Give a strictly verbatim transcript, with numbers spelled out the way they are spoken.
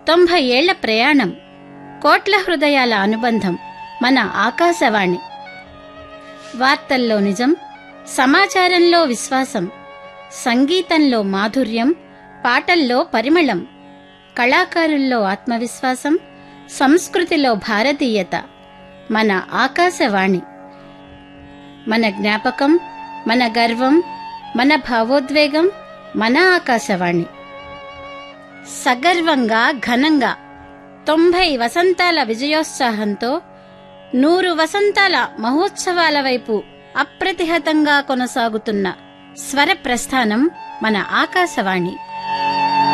తొంభై ఏళ్ల ప్రయాణం, కోట్ల హృదయాల అనుబంధం మన ఆకాశవాణి. వార్తల్లో నిజం, సమాచారంలో విశ్వాసం, సంగీతంలో మాధుర్యం, పాటల్లో పరిమళం, కళాకారుల్లో ఆత్మవిశ్వాసం, సంస్కృతిలో భారతీయత. మన ఆకాశవాణి మన జ్ఞాపకం, మన గర్వం, మన భావోద్వేగం, మన ఆకాశవాణి. సగర్వంగా, ఘనంగా తొంభై వసంతాల విజయోత్సాహంతో నూరు వసంతాల మహోత్సవాల వైపు అప్రతిహతంగా కొనసాగుతున్న స్వర ప్రస్థానం మన ఆకాశవాణి.